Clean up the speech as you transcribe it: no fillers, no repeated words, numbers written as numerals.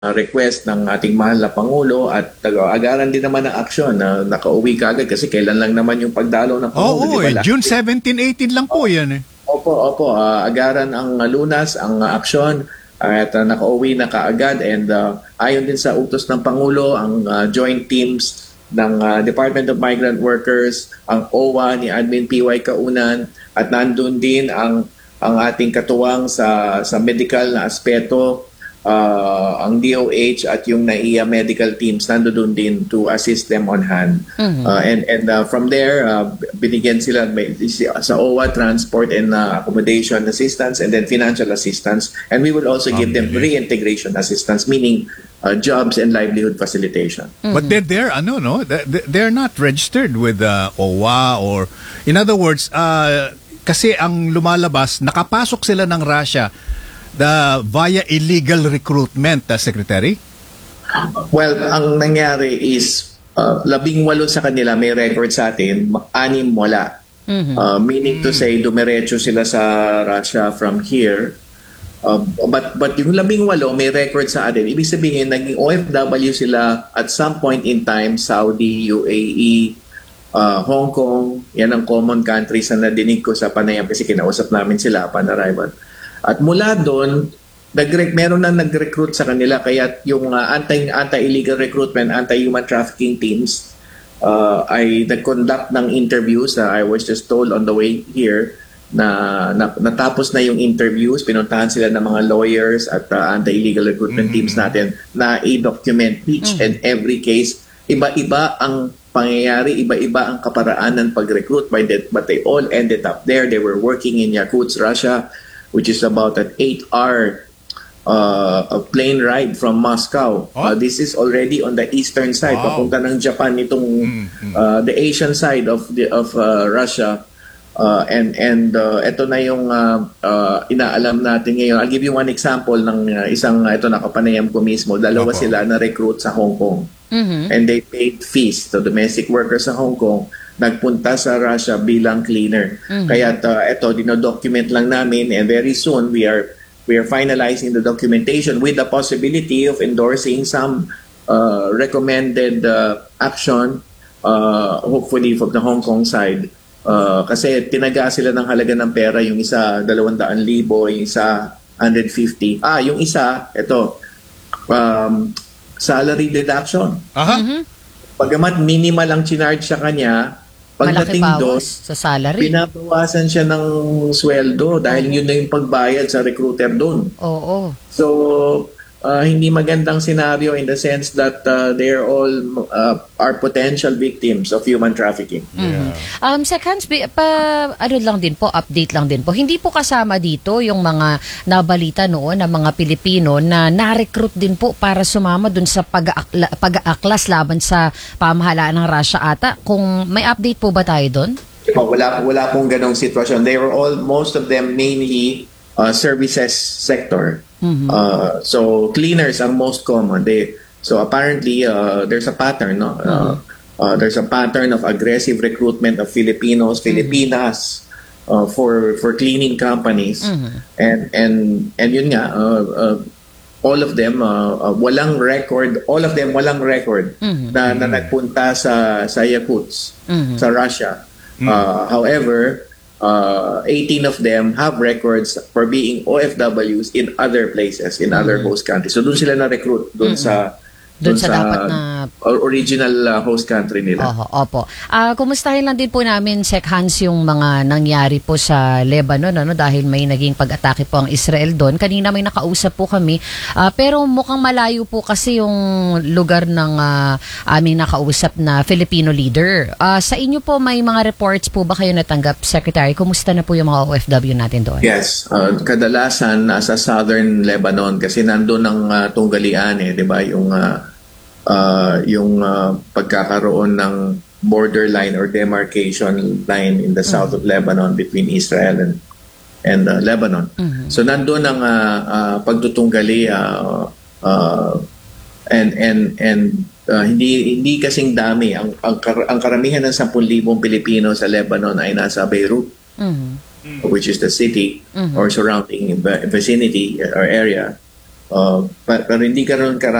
request ng ating mahal na Pangulo at agaran din naman ng aksyon na nakauwi kaagad kasi kailan lang naman yung pagdalo ng Pangulo. Oo, June 17, 18 lang po yan eh. Opo. Agaran ang lunas, ang aksyon at nakauwi na kaagad and ayon din sa utos ng Pangulo, ang joint teams ng Department of Migrant Workers, ang OWA ni Admin PY Kaunan at nandun din ang ating katuwang sa medical na aspeto, ang DOH at yung NAIA medical teams nandoon din to assist them on hand. And from there, binigyan sila sa OWA transport and accommodation assistance and then financial assistance. And we will also give them reintegration assistance, meaning jobs and livelihood facilitation. But they're not registered with OWA or in other words, kasi ang lumalabas, nakapasok sila ng Russia via illegal recruitment, Secretary? Well, ang nangyari is 18 sa kanila may record sa atin, 6 wala. Meaning to say, dumiretso sila sa Russia from here. But yung 18 may record sa atin. Ibig sabihin, naging OFW sila at some point in time, Saudi, UAE, Hong Kong, yan ang common countries na nadinig ko sa panayam kasi kinausap namin sila upon arrival. At mula doon, meron na nag-recruit sa kanila kaya yung anti-illegal recruitment, anti-human trafficking teams ay nag-conduct ng interviews. I was just told on the way here na natapos na yung interviews, pinuntahan sila ng mga lawyers at anti-illegal recruitment teams natin na i-document each and every case. Iba-iba ang pangyayari, iba-iba ang kaparaan ng pag-recruit, but they all ended up there. They were working in Yakutsk, Russia, which is about an 8-hour plane ride from Moscow. This is already on the eastern side, papunta ng Japan, itong the Asian side of Russia. And ito na yung inaalam natin ngayon. I'll give you one example ng isang ito nakapanayam ko mismo. Dalawa sila na recruit sa Hong Kong. And they paid fees to domestic workers sa Hong Kong. Nagpunta sa Russia bilang cleaner. Kaya ito dino-document lang namin and very soon we are finalizing the documentation with the possibility of endorsing some recommended action hopefully from the Hong Kong side. Kasi tinaga sila ng halaga ng pera, yung isa 200,000, yung isa 150. Yung isa, ito, salary deduction. Pagamat minimal ang chinarge sa kanya, pagdating doon, sa salary. Pinabawasan siya ng sweldo dahil yun na yung pagbayad sa recruiter doon. Oo. So, hindi magandang scenario in the sense that they're all are potential victims of human trafficking. Sec Hans, update lang din po. Hindi po kasama dito yung mga nabalita noon ng mga Pilipino na na-recruit din po para sumama dun sa pag-aaklas laban sa pamahalaan ng Russia ata. Kung may update po ba tayo dun? Wala pong ganong sitwasyon. They were most of them mainly services sector. So cleaners are most common. So apparently there's a pattern, no? There's a pattern of aggressive recruitment of Filipinos, Filipinas for cleaning companies. And yun nga, all of them walang record na nagpunta sa Yakutsk, sa Russia. However, 18 of them have records for being OFWs in other places, in other host countries. So doon sila na-recruit, doon sa dapat na original host country nila. Opo. Kumustahin lang din po namin, Sec Hans, yung mga nangyari po sa Lebanon, dahil may naging pag-atake po ang Israel doon. Kanina may nakausap po kami, pero mukhang malayo po kasi yung lugar ng aming nakausap na Filipino leader. Sa inyo po, may mga reports po ba kayo natanggap, Secretary? Kumusta na po yung mga OFW natin doon? Yes. Kadalasan nasa southern Lebanon kasi nandun ang tunggalian, di ba? Yung pagkakaroon ng borderline or demarcation line in the south of Lebanon between Israel and Lebanon. So nandun ang pagtutunggali and hindi kasing dami ang karamihan ng 10,000 Pilipino sa Lebanon ay nasa Beirut, which is the city or surrounding vicinity or area. pero hindi ganoon